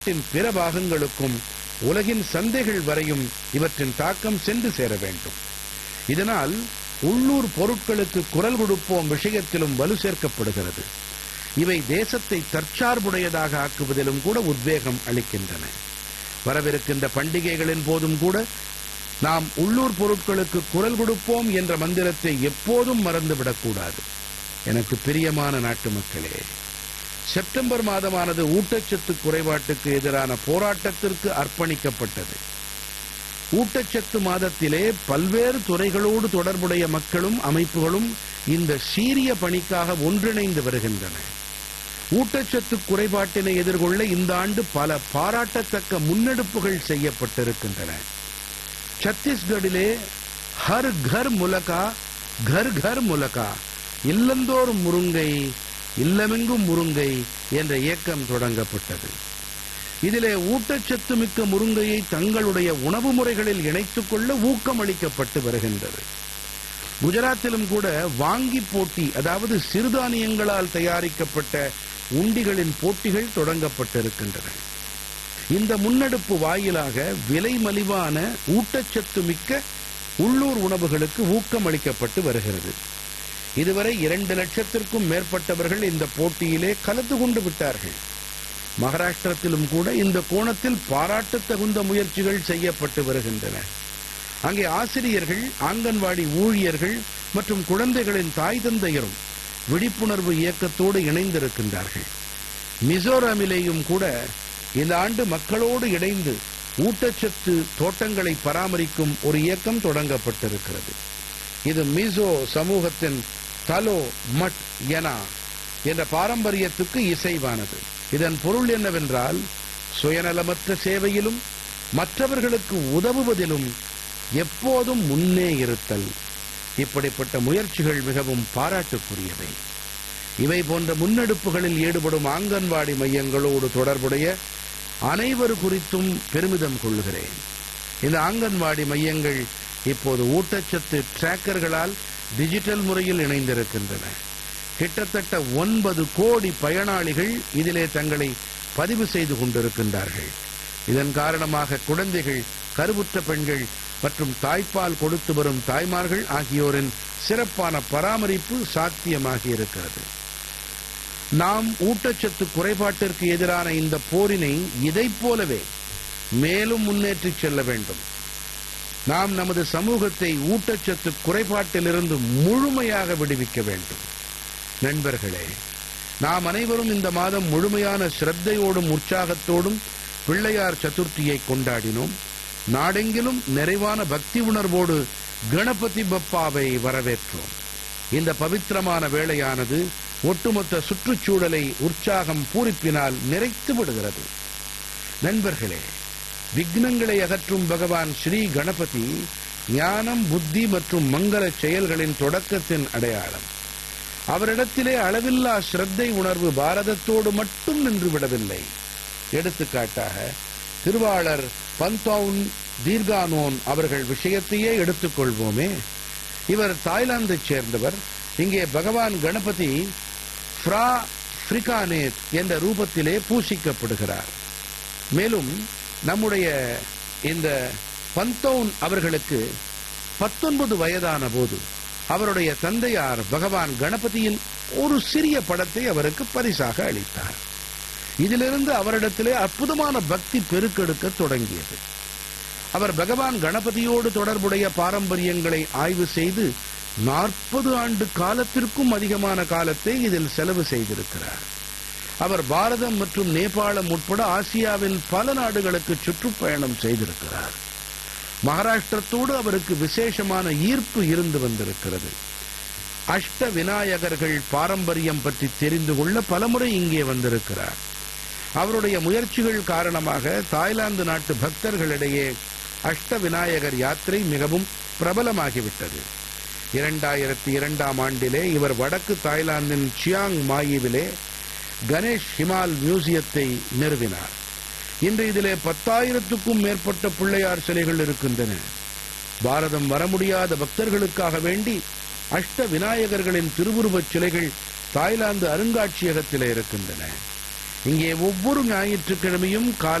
பிற பாகங்களுக்கும் உலகின் சந்தைகள் வரையும் இவற்றின் தாக்கம் சென்று சேர வேண்டும். இதனால் உள்ளூர் பொருட்களுக்கு குரல் கொடுப்போம் விஷயத்திலும் வலு சேர்க்கப்படுகிறது. இவை தேசத்தை தற்சார்புடையதாக ஆக்குவதிலும் கூட உத்வேகம் அளிக்கின்றன. வரவிருக்கின்ற பண்டிகைகளின் போதும் கூட நாம் உள்ளூர் பொருட்களுக்கு குரல் கொடுப்போம் என்ற மந்திரத்தை எப்போதும் மறந்துவிடக்கூடாது. எனக்கு பிரியமான நாட்டு மக்களே, செப்டம்பர் மாதமானது ஊட்டச்சத்து குறைபாட்டுக்கு எதிரான போராட்டத்திற்கு அர்ப்பணிக்கப்பட்டது. ஊட்டச்சத்து மாதத்திலே பல்வேறு துறைகளோடு தொடர்புடைய மக்களும் அமைப்புகளும் இந்த சீரிய பணிக்காக ஒன்றிணைந்து வருகின்றன. ஊட்டச்சத்து குறைபாட்டினை எதிர்கொள்ள இந்த ஆண்டு பல பாராட்டத்தக்க முன்னெடுப்புகள் செய்யப்பட்டிருக்கின்றன. சத்தீஸ்கடிலே ஹர் கர் முலகா கர் கர் முலகா, இல்லந்தோறும் முருங்கை இல்லமெங்கும் முருங்கை என்ற இயக்கம் தொடங்கப்பட்டது. இதிலே ஊட்டச்சத்து மிக்க முருங்கையை தங்களுடைய உணவு முறைகளில் இணைத்துக் கொள்ள ஊக்கமளிக்கப்பட்டு வருகின்றது. குஜராத்திலும் கூட வாங்கி போட்டி, அதாவது சிறுதானியங்களால் தயாரிக்கப்பட்ட உண்டிகளின் போட்டிகள் தொடங்கப்பட்டிருக்கின்றன. இந்த முன்னெடுப்பு வாயிலாக விலை மலிவான ஊட்டச்சத்து மிக்க உள்ளூர் உணவுகளுக்கு ஊக்கமளிக்கப்பட்டு வருகிறது. இதுவரை 2 லட்சத்திற்கும் மேற்பட்டவர்கள் இந்த போட்டியிலே கலந்து கொண்டு விட்டார்கள். மகாராஷ்டிரத்திலும் கூட இந்த கோணத்தில் பாராட்டு தகுந்த முயற்சிகள் செய்யப்பட்டு வருகின்றன. அங்கே ஆசிரியர்கள், ஆங்கன்வாடி ஊழியர்கள் மற்றும் குழந்தைகளின் தாய் தந்தையரும் விழிப்புணர்வு இயக்கத்தோடு இணைந்திருக்கின்றார்கள். மிசோரமிலேயும் கூட இந்த ஆண்டு மக்களோடு இணைந்து ஊட்டச்சத்து தோட்டங்களை பராமரிக்கும் ஒரு இயக்கம் தொடங்கப்பட்டிருக்கிறது. இது மிசோ சமூகத்தின் தலோ மட் எனா என்ற பாரம்பரியத்துக்கு இசைவானது. இதன் பொருள் என்னவென்றால், சுயநலமற்ற சேவையிலும் மற்றவர்களுக்கு உதவுவதிலும் எப்போதும் முன்னே இருத்தல். இப்படிப்பட்ட முயற்சிகள் மிகவும் பாராட்டுக்குரியவை. இவை போன்ற முன்னெடுப்புகளில் ஈடுபடும் ஆங்கன்வாடி மையங்களோடு தொடர்புடைய அனைவர் குறித்தும் பெருமிதம் கொள்கிறேன். இந்த ஆங்கன்வாடி மையங்கள் இப்போது ஊட்டச்சத்து டிராக்கர்களால் டிஜிட்டல் முறையில் இணைந்திருக்கின்றன. கிட்டத்தட்ட 9 கோடி பயனாளிகள் இதிலே தங்களை பதிவு செய்து கொண்டிருக்கின்றார்கள். இதன் காரணமாக குழந்தைகள், கருவுற்ற பெண்கள் மற்றும் தாய்ப்பால் கொடுத்து வரும் தாய்மார்கள் ஆகியோரின் சிறப்பான பராமரிப்பு சாத்தியமாகி இருக்கிறது. நாம் ஊட்டச்சத்து குறைபாட்டிற்கு எதிரான இந்த போரினை இதைப் போலவே மேலும் முன்னேற்றிச் செல்ல வேண்டும். நாம் நமது சமூகத்தை ஊட்டச்சத்து குறைபாட்டிலிருந்து முழுமையாக விடுவிக்க வேண்டும். நண்பர்களே, நாம் அனைவரும் இந்த மாதம் முழுமையான சிரத்தையோடும் உற்சாகத்தோடும் பிள்ளையார் சதுர்த்தியை கொண்டாடினோம். நாடெங்கிலும் நிறைவான பக்தி உணர்வோடு கணபதி பப்பாவை வரவேற்றோம். இந்த பவித்திரமான வேளையானது ஒட்டுமொத்த சுற்றுச்சூழலை உற்சாகம் பூரிப்பினால் நிறைத்து விடுகிறது. நண்பர்களே, விக்னங்களை அகற்றும் பகவான் ஸ்ரீ கணபதி ஞானம், புத்தி மற்றும் மங்கள செயல்களின் தொடக்கத்தின் அடையாளம். அவரிடத்திலே அளவில்லா ஸ்ரத்தை உணர்வு பாரதத்தோடு மட்டும் நின்று விடவில்லை. எடுத்துக்காட்டாக திருவாளர் பந்தௌன் தீர்கானோன் அவர்கள் விஷயத்தையே எடுத்துக்கொள்வோமே. இவர் தாய்லாந்தைச் சேர்ந்தவர். இங்கே பகவான் கணபதி ஃப்ரா ஃப்ரிகானேத் என்ற ரூபத்திலே பூசிக்கப்படுகிறார். மேலும் நம்முடைய இந்த பந்தௌன் அவர்களுக்கு 19 வயதான போது அவருடைய தந்தையார் பகவான் கணபதியின் ஒரு சிறிய படத்தை அவருக்கு பரிசாக அளித்தார். இதிலிருந்து அவரிடத்திலே அற்புதமான பக்தி பெருக்கெடுக்க தொடங்கியது. அவர் பகவான் கணபதியோடு தொடர்புடைய பாரம்பரியங்களை ஆய்வு செய்து 40 ஆண்டு காலத்திற்கும் அதிகமான காலத்தை இதில் செலவு செய்திருக்கிறார். அவர் பாரதம் மற்றும் நேபாளம் உட்பட ஆசியாவின் பல நாடுகளுக்கு சுற்றுப்பயணம் செய்திருக்கிறார். மகாராஷ்டிரத்தோடு அவருக்கு விசேஷமான ஈர்ப்பு இருந்து வந்திருக்கிறது. அஷ்ட விநாயகர்கள் பாரம்பரியம் பற்றி தெரிந்து கொள்ள பலமுறை இங்கே வந்திருக்கிறார். அவருடைய முயற்சிகள் காரணமாக தாய்லாந்து நாட்டு பக்தர்களிடையே அஷ்ட விநாயகர் யாத்திரை மிகவும் பிரபலமாகிவிட்டது. 2002ஆம் ஆண்டிலே இவர் வடக்கு தாய்லாந்தின் சியாங் மாயிவிலே கணேஷ் ஹிமால் மியூசியத்தை நிறுவினார். இன்று இதிலே 10,000க்கும் மேற்பட்ட பிள்ளையார் சிலைகள் இருக்கின்றன. பாரதம் வர முடியாத பக்தர்களுக்காக வேண்டி அஷ்ட விநாயகர்களின் திருவுருவச் சிலைகள் தாய்லாந்து அருங்காட்சியகத்திலே இருக்கின்றன. இங்கே ஒவ்வொரு ஞாயிற்றுக்கிழமையும் காலை